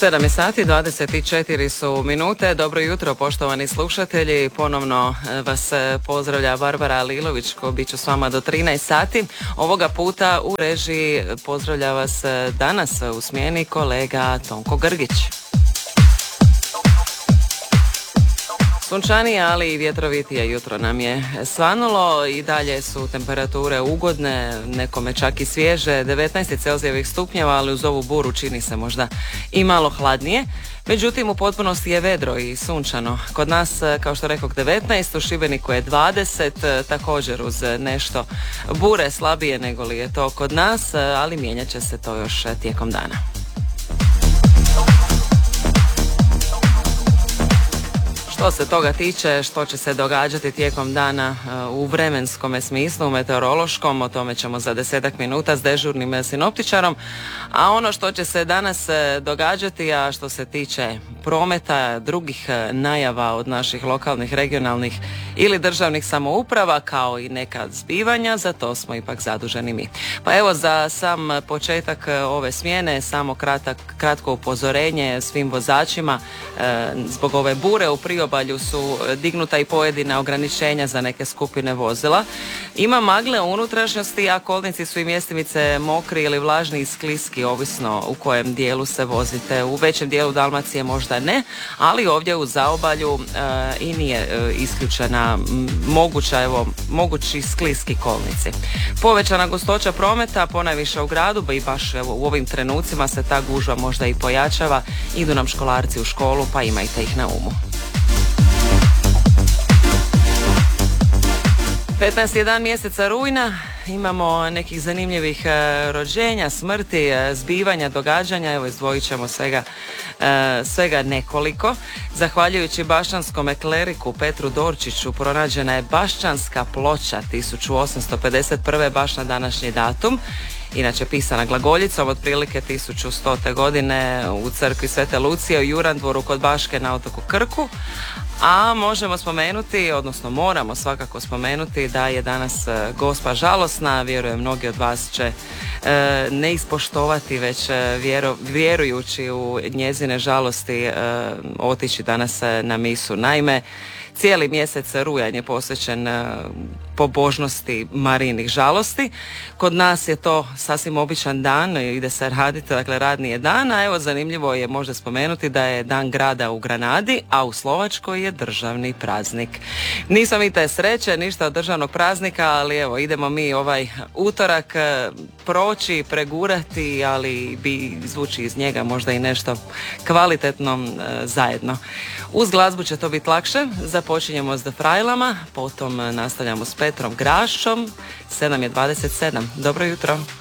7 je sati, 24 su minute. Dobro jutro, poštovani slušatelji. Ponovno vas pozdravlja Barbara Alilović, ko bit ću s vama do 13 sati. Ovoga puta u režiji pozdravlja vas danas u smjeni kolega Tonko Grgić. Sunčanije, ali i vjetrovitije jutro nam je svanulo i dalje su temperature ugodne, nekome čak i svježe, 19 Celzijevih stupnjeva, ali uz ovu buru čini se možda i malo hladnije. Međutim, u potpunosti je vedro i sunčano. Kod nas, kao što rekao, 19, u Šibeniku je 20, također uz nešto bure, slabije nego li je to kod nas, ali mijenjat će se to još tijekom dana. Što se toga tiče, što će se događati tijekom dana u vremenskome smislu, u meteorološkom, o tome ćemo za 10 minuta s dežurnim sinoptičarom. A ono što će se danas događati, a što se tiče prometa, drugih najava od naših lokalnih, regionalnih ili državnih samouprava, kao i neka zbivanja, za to smo ipak zaduženi mi. Pa evo, za sam početak ove smjene, samo kratko upozorenje svim vozačima. Zbog ove bure u priobalju su dignuta i pojedina ograničenja za neke skupine vozila. Ima magle u unutrašnjosti, a kolnici su i mjestimice mokri ili vlažni i skliski, ovisno u kojem dijelu se vozite. U većem dijelu Dalmacije možda ne, ali ovdje u zaobalju i nije isključena mogući skliski kolnici. Povećana gustoća prometa, ponajviše u gradu, i baš u ovim trenucima se ta gužva možda i pojačava. Idu nam školarci u školu, pa imajte ih na umu. 15. dan mjeseca rujna, imamo nekih zanimljivih rođenja, smrti, zbivanja, događanja. Evo, izdvojit ćemo svega nekoliko. Zahvaljujući bašćanskom kleriku Petru Dorčiću pronađena je bašćanska ploča 1851. baš na današnji datum. Inače pisana glagoljicom, otprilike 1100. godine u crkvi Svete Lucije u Jurandvoru kod Baške na otoku Krku. A možemo spomenuti, odnosno moramo svakako spomenuti da je danas Gospa žalosna. Vjerujem mnogi od vas će ne ispoštovati, već vjerujući u njezine žalosti otići danas na misu. Naime, cijeli mjesec rujan je posvećen pobožnosti Marijinih žalosti. Kod nas je to sasvim običan dan, ide se raditi, dakle radni je dan, a evo zanimljivo je možda spomenuti da je dan grada u Granadi, a u Slovačkoj je državni praznik. Nisam mi te sreće, ništa od državnog praznika, ali evo idemo mi ovaj utorak proći, pregurati, ali bi zvuči iz njega možda i nešto kvalitetno zajedno. Uz glazbu će to biti lakše, započinjemo s The Frajlama, potom nastavljamo s Petrom Grašom. 7 je 27. Dobro jutro.